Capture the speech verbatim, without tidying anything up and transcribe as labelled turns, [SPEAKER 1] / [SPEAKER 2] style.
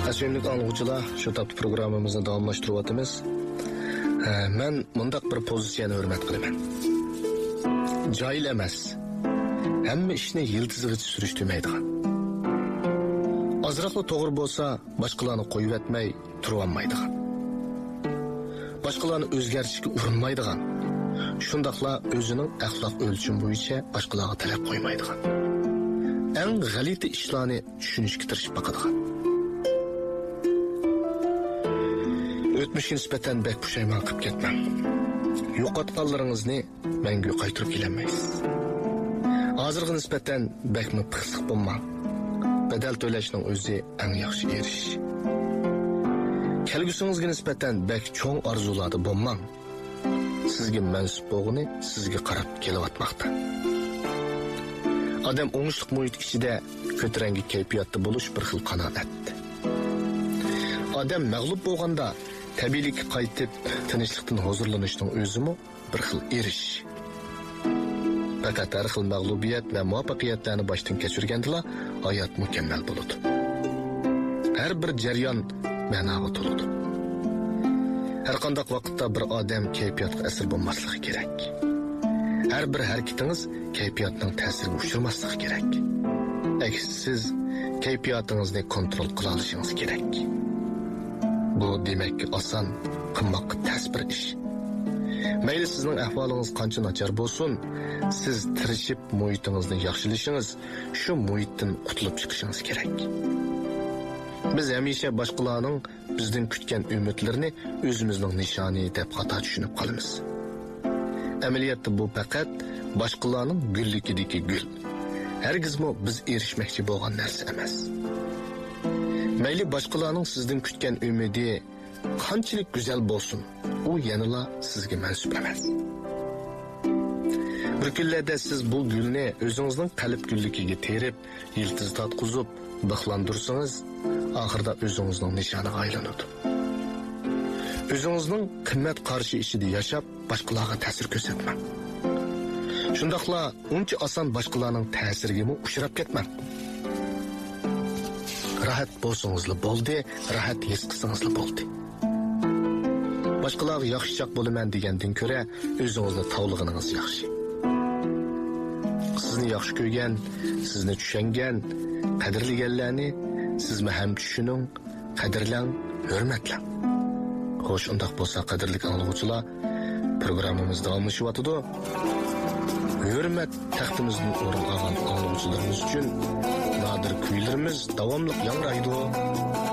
[SPEAKER 1] Asyonlik anlıqçılar, şu taptı programımızı davamlaştırıvatımız. Ben mundaq bir pozisiyonu hürmet qiliman. Cahil emas. Hamma ishni yıldızıgıç sürüştürmeydigan. Azraqlı to'g'ri bo'lsa, boshqalarni qo'yib etmay turib olmaydigan. Boshqalarni o'zgartirishga urinmaydigan. Shundaqla o'zining axloq o'lchimi bo'yicha boshqalarga talab qo'ymaydigan. Eng g'alati ishlarni tushunishga tirishib baqadigan. O'tmishga nisbatan bek pushaymon qilib ketmang. Yo'qotganlaringizni mangu qaytarib kelolmaysiz. Hozirga nisbatan bekmi piqsiq bo'lmang. Bedel to'lashning o'zi eng yaxshi erish. Kelgusingizga nisbatan bek cho'ng orzularda bo'lmang. Sizga mansub bo'lg'ini sizga qarab kelyapmoqda. Odam o'ngishliq muhit ichida ko'tarangi kayfiyatda bo'lish bir xil qanoat. Odam mag'lub bo'lganda tabiiylikka qaytib tinchlikdan huzurlanishning o'zimi bir xil erish. Fakat har xil mag'lubiyat va muvaffaqiyatlarni boshdan kechirganda hayot mukammal bo'ladi. Har bir jarayon ma'noga to'ladi. Har qanday vaqtda bir odam kayfiyatga asir bo'lmasligi kerak. Har bir harakatingiz kayfiyatning ta'siriga uchirmasligi kerak. Aksiz kayfiyatingizni kontrol qila olishingiz kerak. Bu demak oson, qilmoqqa tez bir ish. Mayli sizning ahvolingiz qancha nachar bo'lsin, siz tirishib muhitingizni yaxshilashingiz, shu muhitdan qutulib chiqishingiz kerak. Biz hamisha boshqalarning bizdan kutgan umidlarini o'zimizning nishoni deb xato tushunib qolamiz. Amaliyotda bu faqat boshqalarning gullikidagi gul. Hargizmi biz erishmoqchi bo'lgan narsa emas. Mayli boshqalarning sizdan kutgan umidi qanchalik go'zal bo'lsin, u yanala sizga mansub emas. Bir kunlarda siz bu gulni o'zingizning qalb gulligiga terib, yiltiz tatqizib, bixlandirsangiz, oxirida o'zingizning nishoniga aylanadi. O'zingizning qimmat qarshi ichida yashab, boshqalarga ta'sir ko'rsatmang. Shundaqla uncha oson boshqalarning ta'siriga uchrab ketmang. Rahat bo'lsangizlar bo'ldi, rahat his qilsangizlar bo'ldi. Boshqalarga yaxshichoq bo'laman degandan ko'ra, o'zingizni tavlig'iningiz yaxshi. Sizni yaxshi ko'rgan, sizni tushungan, qadrlaganlarni sizmi ham tushuning, qadrlang, hurmatlang. Xo'sh, undaq bo'lsa, qadrli anglag'uvchilar, programmamiz davomlashyapti. Hurmat taxtimizning o'rin olgan anglag'uvchilarimiz uchun nadir kuylarimiz davomli yangraydi.